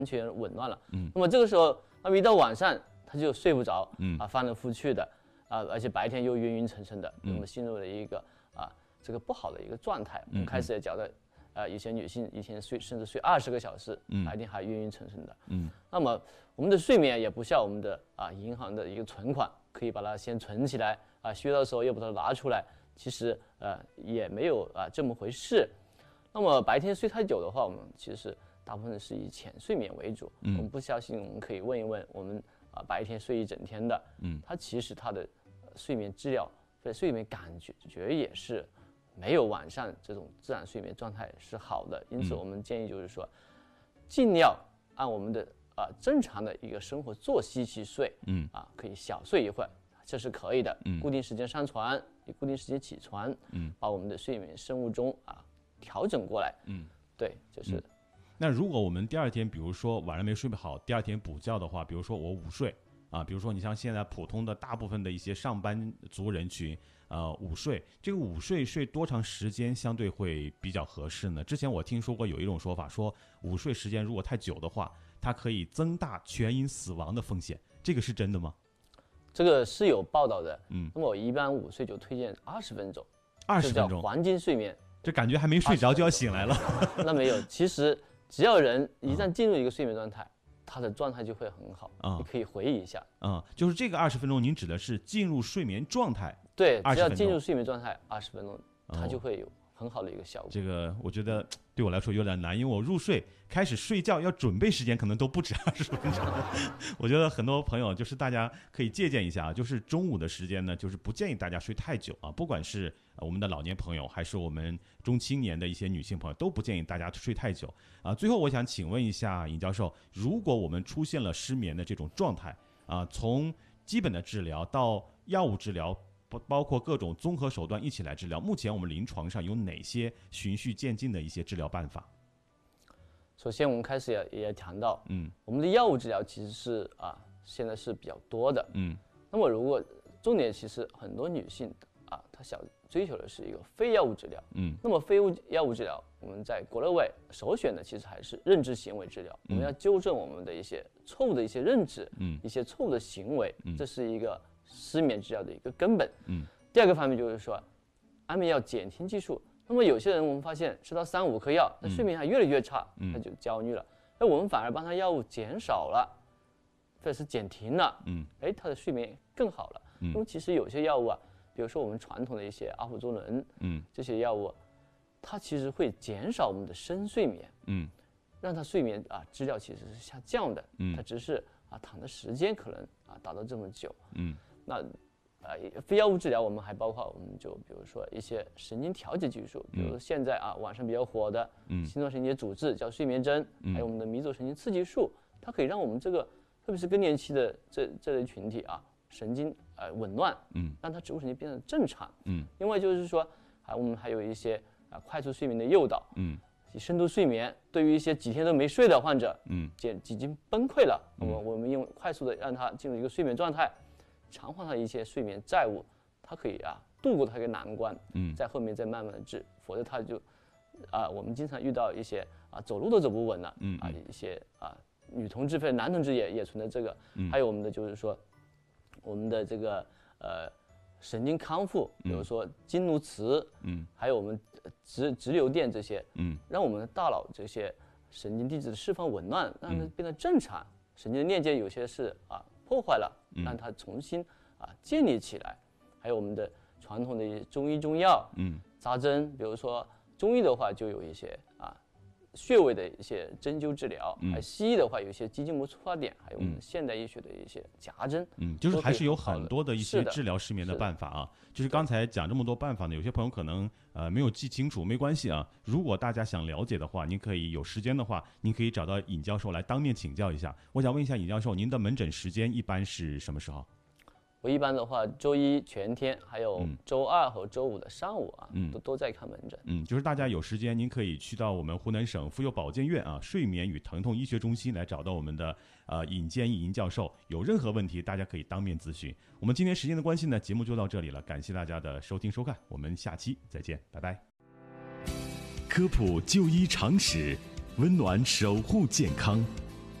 全紊乱了。那么这个时候，那么一到晚上他就睡不着，翻来覆去的，而且白天又晕晕沉沉的，那么进入了一个这个不好的一个状态。我们开始也讲到，有些女性一天甚至睡20个小时，白天还晕晕沉沉的。那么我们的睡眠也不像我们的银行的一个存款，可以把它先存起来，需要的时候又把它拿出来。其实也没有这么回事。那么白天睡太久的话，我们其实大部分是以浅睡眠为主。我们不相信，我们可以问一问我们白天睡一整天的，他其实他的睡眠质量、睡眠感觉也是没有晚上这种自然睡眠状态是好的。因此，我们建议就是说，尽量按我们的正常的一个生活作息去睡，可以小睡一会儿，这是可以的。固定时间上床，固定时间起床，把我们的睡眠生物钟调整过来。对，就是。 那如果我们第二天，比如说晚上没睡好，第二天补觉的话，比如说我午睡比如说你像现在普通的大部分的一些上班族人群，午睡，这个午睡睡多长时间相对会比较合适呢？之前我听说过有一种说法，说午睡时间如果太久的话，它可以增大全因死亡的风险，这个是真的吗？ 这个是有报道的。那么我一般午睡就推荐20分钟 ，20分钟， 这叫黄金睡眠。 这感觉还没睡着就要醒来了。 那没有，其实只要人一旦进入一个睡眠状态，他的状态就会很好。你可以回忆一下。 就是这个20分钟，您指的是进入睡眠状态？ 对，只要进入睡眠状态20分钟，它就会有很好的一个效果。 这个我觉得对我来说有点难，因为我入睡开始睡觉要准备时间可能都不止20分钟。我觉得很多朋友就是大家可以借鉴一下，就是中午的时间呢，就是不建议大家睡太久不管是我们的老年朋友还是我们中青年的一些女性朋友，都不建议大家睡太久最后我想请问一下尹教授，如果我们出现了失眠的这种状态从基本的治疗到药物治疗，包括各种综合手段一起来治疗，目前我们临床上有哪些循序渐进的一些治疗办法？ 首先我们开始也谈到，我们的药物治疗其实是现在是比较多的。那么如果重点其实很多女性她想追求的是一个非药物治疗。那么非药物治疗，我们在国内外首选的其实还是认知行为治疗。我们要纠正我们的一些错误的一些认知，一些错误的行为，这是一个失眠治疗的一个根本。第二个方面就是说，安眠药减轻技术。那么有些人我们发现吃到3-5颗药，那睡眠还越来越差，他就焦虑了。那我们反而帮他药物减少了，或者是减停了，他的睡眠更好了。那么其实有些药物比如说我们传统的一些阿普唑仑，这些药物，它其实会减少我们的深睡眠，让它睡眠质量其实是下降的，它只是躺的时间可能达到这么久。那非药物治疗我们还包括我们就比如说一些神经调节技术，比如说现在网上比较火的心脏神经阻滞叫睡眠针，还有我们的迷走神经刺激术，它可以让我们这个特别是更年期的这类群体神经紊乱，让它植物神经变得正常。另外就是说我们还有一些快速睡眠的诱导，深度睡眠对于一些几天都没睡的患者，几经崩溃了，我们用快速的让他进入一个睡眠状态，偿还他一些睡眠债务，他可以度过他一个难关，在后面再慢慢的治，否则他就我们经常遇到一些走路都走不稳了，一些女同志或者男同志也存在这个，还有我们的就是说我们的这个神经康复，比如说经颅磁，还有我们直流电这些，让我们的大脑这些神经递质的释放紊乱，让它变得正常。神经的链接有些是破坏了，让它重新建立起来。还有我们的传统的一些中医中药，扎针，比如说中医的话就有一些穴位的一些针灸治疗，还西医的话有一些肌筋膜出发点，还有我们现代医学的一些夹针， 就是还是有很多的一些治疗失眠的办法就是刚才讲这么多办法呢，有些朋友可能没有记清楚，没关系如果大家想了解的话，您可以有时间的话，您可以找到尹教授来当面请教一下。我想问一下尹教授，您的门诊时间一般是什么时候？ 我一般的话，周一全天，还有周二和周五的上午都在看门诊。 就是大家有时间，您可以去到我们湖南省妇幼保健院睡眠与疼痛医学中心来找到我们的尹建义尹教授，有任何问题大家可以当面咨询。我们今天时间的关系呢，节目就到这里了，感谢大家的收听收看，我们下期再见，拜拜。 科普就医常识，温暖守护健康。